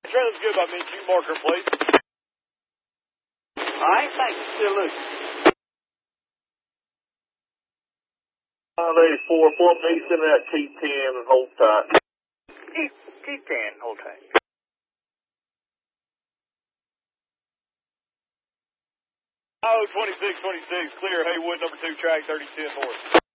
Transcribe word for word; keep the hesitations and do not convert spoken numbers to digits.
Trailer's good by me. You marker, please. All right, thanks. Still loose. five eighty-four, four piece in that T ten and hold tight. T ten, hold tight. Oh, twenty-six twenty-six, clear Haywood, number two, track thirty ten north.